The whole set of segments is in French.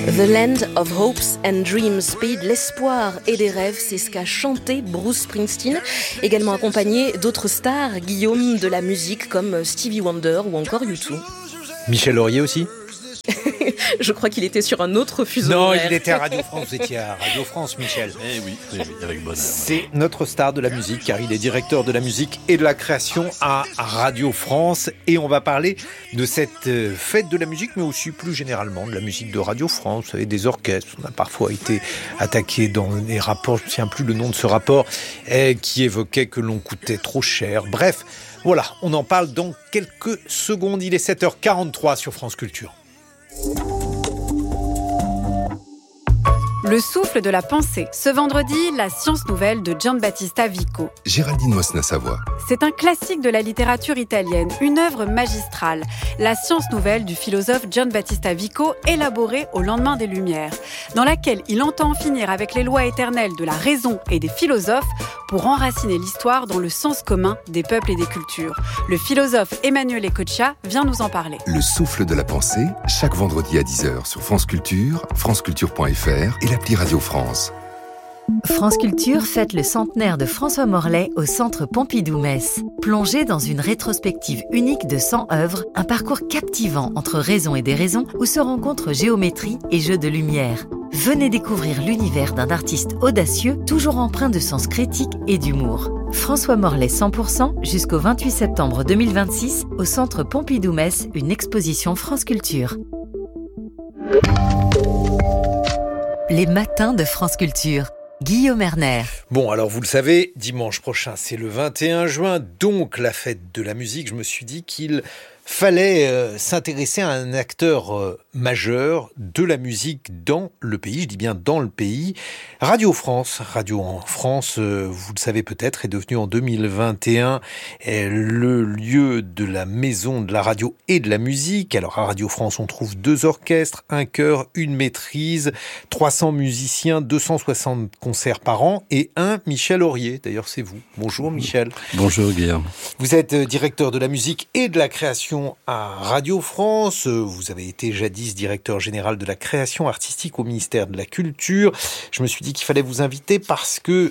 The Land of Hopes and Dreams, pays de l'espoir et des rêves, c'est ce qu'a chanté Bruce Springsteen, également accompagné d'autres stars, Guillaume, de la musique comme Stevie Wonder ou encore U2. Michel Laurier aussi. Je crois qu'il était sur un autre fuseau horaire. Non, il était à Radio France, vous étiez à Radio France, Michel. Eh oui, avec bonheur. C'est notre star de la musique, car il est directeur de la musique et de la création à Radio France. Et on va parler de cette fête de la musique, mais aussi plus généralement de la musique de Radio France. Vous savez, des orchestres. On a parfois été attaqué dans les rapports, je ne me souviens plus le nom de ce rapport, qui évoquait que l'on coûtait trop cher. Bref, voilà, on en parle dans quelques secondes. Il est 7h43 sur France Culture. Le souffle de la pensée. Ce vendredi, la science nouvelle de Giambattista Vico. Géraldine Mosna-Savoie. C'est un classique de la littérature italienne, une œuvre magistrale. La science nouvelle du philosophe Giambattista Vico, élaborée au lendemain des Lumières, dans laquelle il entend en finir avec les lois éternelles de la raison et des philosophes pour enraciner l'histoire dans le sens commun des peuples et des cultures. Le philosophe Emanuele Coccia vient nous en parler. Le souffle de la pensée, chaque vendredi à 10h sur France Culture, franceculture.fr et l'appli Radio France. France Culture fête le centenaire de François Morlet au Centre Pompidou-Metz. Plongé dans une rétrospective unique de 100 œuvres, un parcours captivant entre raison et déraison où se rencontrent géométrie et jeux de lumière. Venez découvrir l'univers d'un artiste audacieux, toujours empreint de sens critique et d'humour. François Morlet 100% jusqu'au 28 septembre 2026 au Centre Pompidou-Metz, une exposition France Culture. Les matins de France Culture. Guillaume Erner. Bon, alors vous le savez, dimanche prochain, c'est le 21 juin, donc la fête de la musique. Je me suis dit qu'il fallait s'intéresser à un acteur majeur de la musique dans le pays, je dis bien dans le pays. Radio France, Radio en France, vous le savez peut-être, est devenu en 2021 le lieu de la maison de la radio et de la musique. Alors à Radio France, on trouve 2 orchestres, un chœur, une maîtrise, 300 musiciens, 260 concerts par an et un Michel Laurier. D'ailleurs, c'est vous. Bonjour Michel. Bonjour Guillaume. Vous êtes directeur de la musique et de la création à Radio France. Vous avez été jadis directeur général de la création artistique au ministère de la Culture. Je me suis dit qu'il fallait vous inviter parce que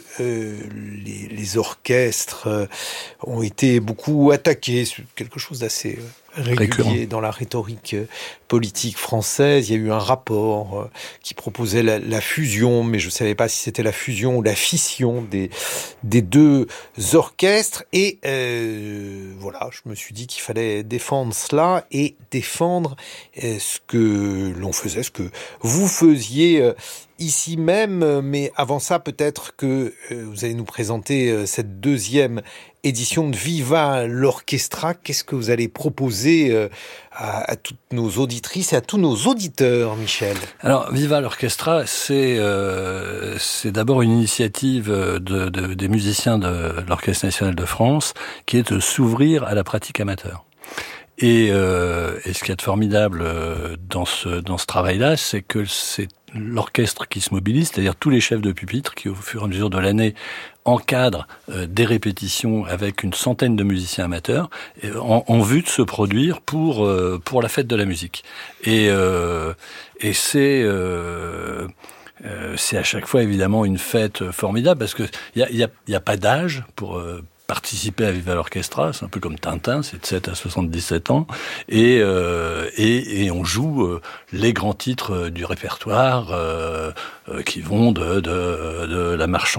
les orchestres ont été beaucoup attaqués. C'est quelque chose d'assez régulier dans la rhétorique politique française. Il y a eu un rapport qui proposait la fusion, mais je ne savais pas si c'était la fusion ou la fission des 2 orchestres. Et voilà, je me suis dit qu'il fallait défendre cela et défendre ce que l'on faisait, ce que vous faisiez ici même. Mais avant ça, peut-être que vous allez nous présenter cette 2e édition de Viva l'Orchestra. Qu'est-ce que vous allez proposer à toutes nos auditrices et à tous nos auditeurs, Michel? Alors, Viva l'Orchestra, c'est d'abord une initiative des musiciens de l'Orchestre national de France qui est de s'ouvrir à la pratique amateur. Et ce qui est formidable dans ce travail-là, c'est que c'est l'orchestre qui se mobilise, c'est-à-dire tous les chefs de pupitre qui, au fur et à mesure de l'année, encadrent des répétitions avec une centaine de musiciens amateurs en vue de se produire pour la fête de la musique. Et c'est à chaque fois évidemment une fête formidable parce que il y a pas d'âge pour participer à Viva l'Orchestra, c'est un peu comme Tintin, c'est de 7 à 77 ans, et on joue les grands titres du répertoire qui vont de la marche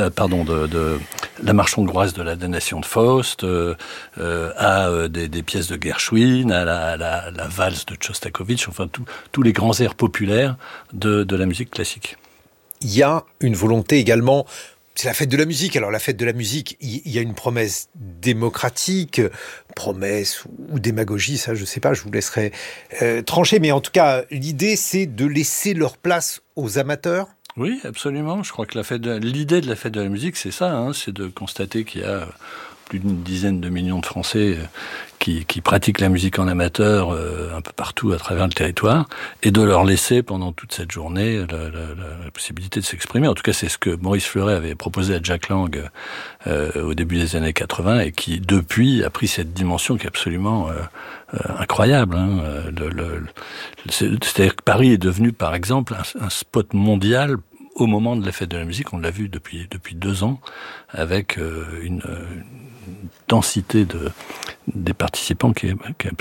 hongroise de la damnation de Faust à des pièces de Gershwin, à la valse de Tchostakovitch, enfin tous les grands airs populaires de la musique classique. Il y a une volonté également. C'est la fête de la musique. Alors la fête de la musique, il y a une promesse démocratique, promesse ou démagogie, ça je sais pas, je vous laisserai trancher. Mais en tout cas, l'idée c'est de laisser leur place aux amateurs. Oui, absolument. Je crois que l'idée de la fête de la musique, c'est ça, c'est de constater qu'il y a plus d'une dizaine de millions de Français qui pratiquent la musique en amateur un peu partout à travers le territoire, et de leur laisser pendant toute cette journée la possibilité de s'exprimer. En tout cas, c'est ce que Maurice Fleuret avait proposé à Jack Lang au début des années 80, et qui, depuis, a pris cette dimension qui est absolument incroyable. C'est-à-dire que Paris est devenu, par exemple, un spot mondial au moment de la fête de la musique. On l'a vu depuis 2 ans, avec une densité des participants qui est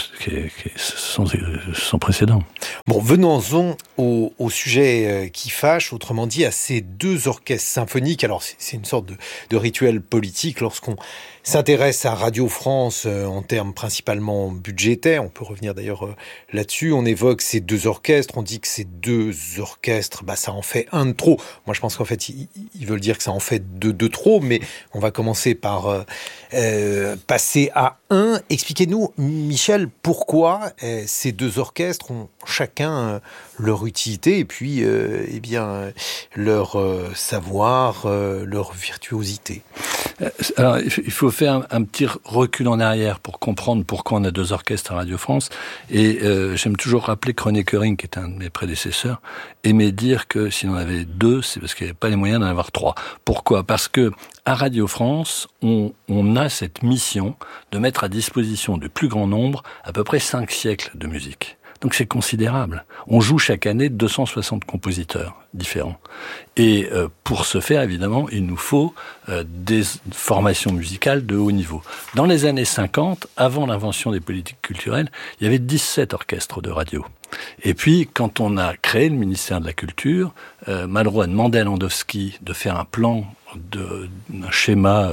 sans précédent. Bon, venons-en au sujet qui fâche, autrement dit à ces 2 orchestres symphoniques. Alors c'est une sorte de rituel politique lorsqu'on s'intéresse à Radio France en termes principalement budgétaires. On peut revenir d'ailleurs là-dessus. On évoque ces 2 orchestres, on dit que ces 2 orchestres, ça en fait un de trop. Moi je pense qu'en fait ils veulent dire que ça en fait 2 de trop, mais on va commencer par passer à 1. Expliquez-nous, Michel, pourquoi ces 2 orchestres ont chacun leur utilité et puis leur savoir, leur virtuosité. Alors, il faut faire un petit recul en arrière pour comprendre pourquoi on a 2 orchestres à Radio France. Et j'aime toujours rappeler que René Koering, qui est un de mes prédécesseurs, aimait dire que si on avait 2, c'est parce qu'il n'y avait pas les moyens d'en avoir 3. Pourquoi ? Parce que à Radio France, on a cette mission de mettre à disposition du plus grand nombre à peu près 5 siècles de musique. Donc c'est considérable. On joue chaque année 260 compositeurs différents. Et pour ce faire, évidemment, il nous faut des formations musicales de haut niveau. Dans les années 50, avant l'invention des politiques culturelles, il y avait 17 orchestres de radio. Et puis, quand on a créé le ministère de la Culture, Malraux a demandé à Landowski de faire un plan, un schéma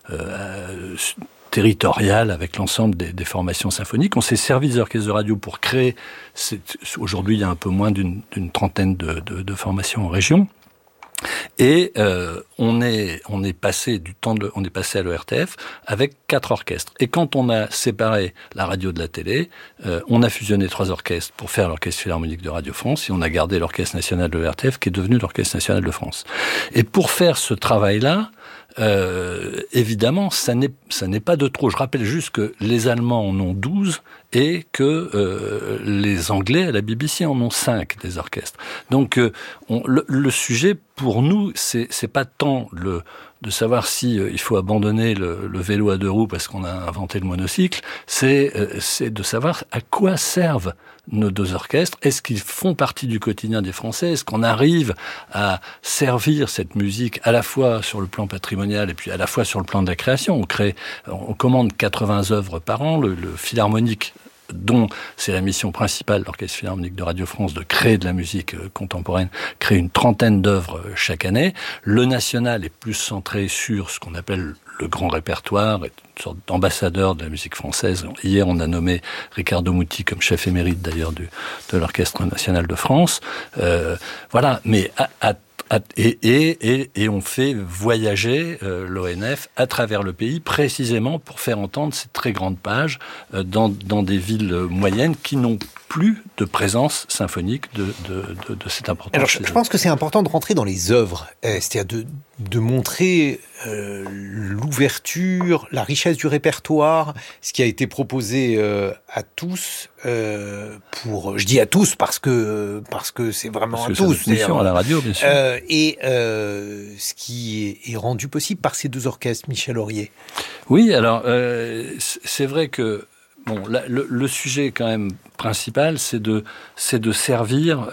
territorial avec l'ensemble des formations symphoniques. On s'est servi des orchestres de radio pour créer, aujourd'hui il y a un peu moins d'une trentaine de formations en région. Et on est passé à l'ORTF avec 4 orchestres. Et quand on a séparé la radio de la télé, on a fusionné 3 orchestres pour faire l'Orchestre Philharmonique de Radio France, et on a gardé l'Orchestre National de l'ORTF qui est devenu l'Orchestre National de France. Et pour faire ce travail-là, évidemment, ça n'est pas de trop. Je rappelle juste que les Allemands en ont 12 et que les Anglais à la BBC en ont 5 des orchestres. Donc, le sujet pour nous, c'est pas tant de savoir si il faut abandonner le vélo à 2 roues parce qu'on a inventé le monocycle, c'est de savoir à quoi servent nos 2 orchestres. Est-ce qu'ils font partie du quotidien des Français ? Est-ce qu'on arrive à servir cette musique à la fois sur le plan patrimonial et puis à la fois sur le plan de la création ? On commande 80 œuvres par an. Le Philharmonique, dont c'est la mission principale de l'Orchestre Philharmonique de Radio France de créer de la musique contemporaine, crée une trentaine d'œuvres chaque année. Le National est plus centré sur ce qu'on appelle le grand répertoire, une sorte d'ambassadeur de la musique française. Hier, on a nommé Riccardo Muti comme chef émérite d'ailleurs de l'Orchestre National de France. Voilà, mais et on fait voyager l'ONF à travers le pays précisément pour faire entendre ces très grandes pages dans des villes moyennes qui n'ont plus de présence symphonique de cette importance. Alors je pense que c'est important de rentrer dans les œuvres, c'est-à-dire de montrer l'ouverture, la richesse du répertoire, ce qui a été proposé à tous, je dis à tous parce que c'est vraiment à tous. C'est à la radio, bien sûr. Et ce qui est rendu possible par ces 2 orchestres, Michel Aurier. Oui, alors c'est vrai que le sujet quand même principal, c'est de servir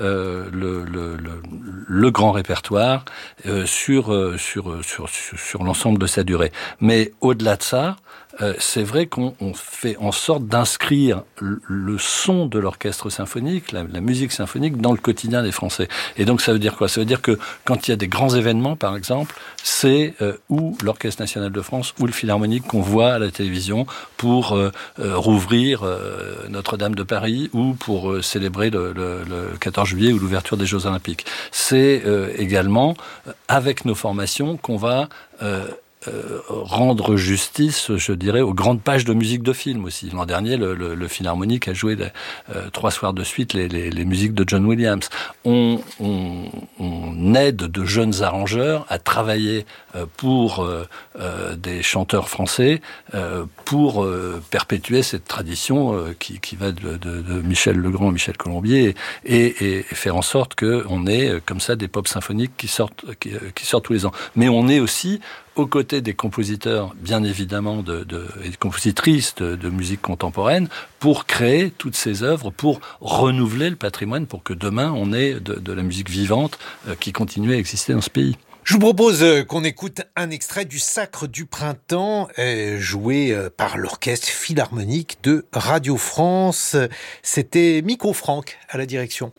le grand répertoire sur l'ensemble de sa durée. Mais au-delà de ça, c'est vrai qu'on fait en sorte d'inscrire le son de l'orchestre symphonique, la musique symphonique, dans le quotidien des Français. Et donc ça veut dire quoi ? Ça veut dire que quand il y a des grands événements, par exemple, c'est ou l'Orchestre National de France ou le Philharmonique qu'on voit à la télévision pour rouvrir Notre-Dame de Paris ou pour célébrer le 14 juillet ou l'ouverture des Jeux Olympiques. C'est également avec nos formations qu'on va rendre justice, je dirais, aux grandes pages de musique de film aussi. L'an dernier, le Philharmonique a joué 3 soirs de suite les musiques de John Williams. On aide de jeunes arrangeurs à travailler pour des chanteurs français pour perpétuer cette tradition qui va de Michel Legrand, Michel Colombier et faire en sorte qu'on ait comme ça des pop symphoniques qui sortent tous les ans. Mais on est aussi aux côtés des compositeurs, bien évidemment, et des compositrices de musique contemporaine, pour créer toutes ces œuvres, pour renouveler le patrimoine, pour que demain, on ait de la musique vivante qui continue à exister dans ce pays. Je vous propose qu'on écoute un extrait du Sacre du Printemps, joué par l'Orchestre Philharmonique de Radio France. C'était Miko Franck à la direction.